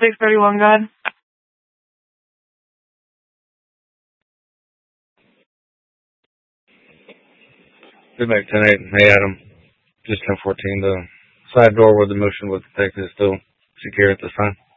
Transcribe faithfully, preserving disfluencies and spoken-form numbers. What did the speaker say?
six thirty-one, go ahead. Feedback ten eight. Hey, Adam. Just ten fourteen. The side door where the motion was detected is still secure at this time.